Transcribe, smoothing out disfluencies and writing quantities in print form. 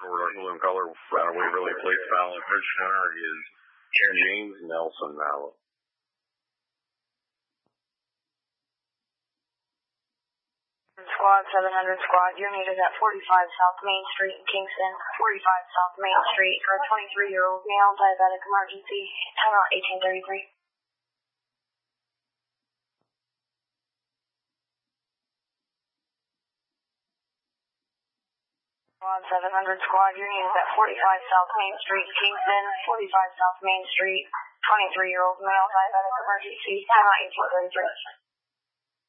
Florida, Hulu Color, Waverly Place, Fallon, Bridge Center is James Nelson Mallow. Squad 700 Squad, your need is at 45 South Main Street in Kingston. 45 South Main Street for a 23-year-old male, diabetic emergency. Timeout 1833. Squad 700 Squad, your need is at 45 South Main Street in Kingston. 45 South Main Street, 23-year-old male, diabetic emergency. Timeout 1833.